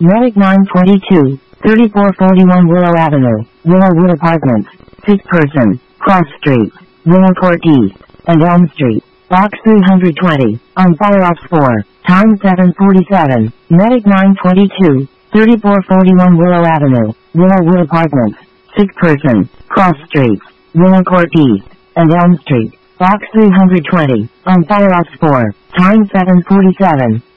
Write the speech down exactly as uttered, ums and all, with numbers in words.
Medic nine twenty-two, thirty-four forty-one Willow Avenue, Willowwood Apartments, fifth person, Cross Street, Willow Court East, and Elm Street, Box three hundred twenty, on Fire Ops four, time seven forty-seven, Medic nine twenty-two, thirty-four forty-one Willow Avenue, Willowwood Apartments, sixth person, Cross Street, Willow Court East, and Elm Street, Box three hundred twenty, on Fire Ops four, time seven forty-seven.